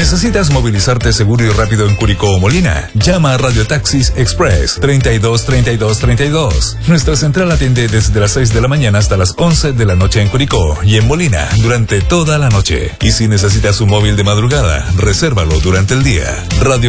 ¿Necesitas movilizarte seguro y rápido en Curicó o Molina? Llama a Radio Taxis Express 32 32 32. Nuestra central atiende desde las 6 de la mañana hasta las 11 de la noche en Curicó y en Molina durante toda la noche. Y si necesitas un móvil de madrugada, resérvalo durante el día. Radio